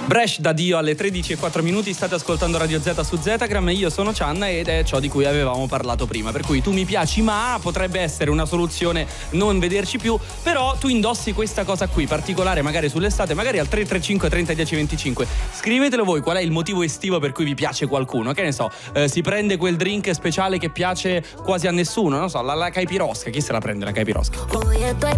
Bresh da Dio alle 13:04, state ascoltando Radio Z su Zetagram, io sono Cianna ed è ciò di cui avevamo parlato prima, per cui tu mi piaci ma potrebbe essere una soluzione non vederci più, però tu indossi questa cosa qui, particolare magari sull'estate, magari al 335 30 10 25, scrivetelo voi qual è il motivo estivo per cui vi piace qualcuno, che ne so, si prende quel drink speciale che piace quasi a nessuno, non so, la caipirosca, chi se la prende la caipirosca? Hoy estoy